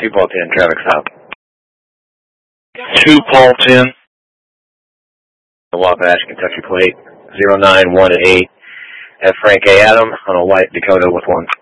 2 Paul 10, traffic stop. 2 Paul 10. The Wabash, Kentucky plate, 09118. Have Frank A. Adam on a white Dakota with 1.